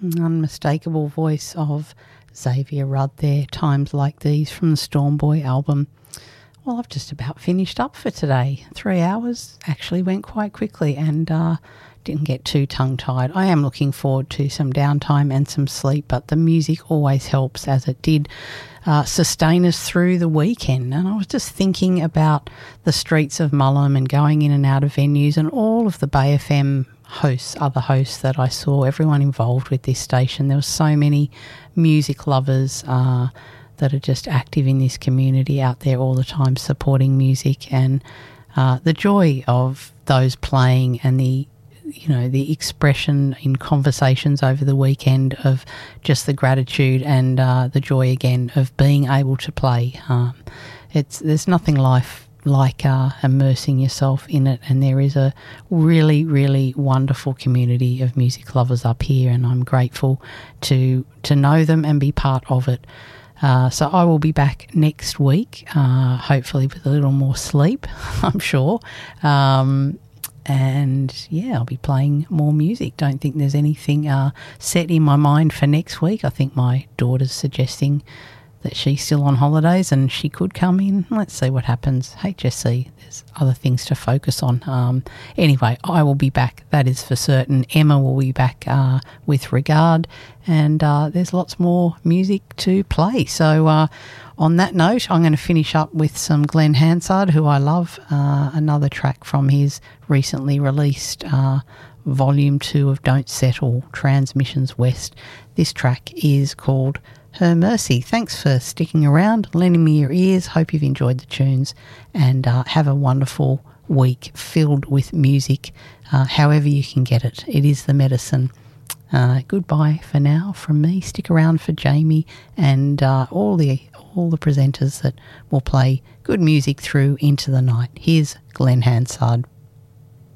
Unmistakable voice of Xavier Rudd there, Times Like These from the Stormboy album. Well, I've just about finished up for today. 3 hours actually went quite quickly and didn't get too tongue-tied. I am looking forward to some downtime and some sleep, but the music always helps, as it did sustain us through the weekend. And I was just thinking about the streets of Mullum and going in and out of venues and all of the Bay FM hosts, other hosts that I saw, everyone involved with this station. There were so many music lovers that are just active in this community out there all the time supporting music, and the joy of those playing and the expression in conversations over the weekend of just the gratitude and the joy again of being able to play. There's nothing like immersing yourself in it, and there is a really, really wonderful community of music lovers up here, and I'm grateful to know them and be part of it. So I will be back next week, hopefully with a little more sleep, I'm sure. And yeah, I'll be playing more music. Don't think there's anything set in my mind for next week. I think my daughter's suggesting that she's still on holidays and she could come in. Let's see what happens. HSC, there's other things to focus on. Anyway, I will be back, that is for certain. Emma will be back with regard, and there's lots more music to play. So on that note, I'm going to finish up with some Glenn Hansard, who I love, another track from his recently released Volume 2 of Don't Settle, Transmissions West. This track is called Her Mercy. Thanks for sticking around, lending me your ears. Hope you've enjoyed the tunes, and have a wonderful week filled with music, however you can get it. It is the medicine. Goodbye for now from me. Stick around for Jamie and all the presenters that will play good music through into the night. Here's Glenn Hansard.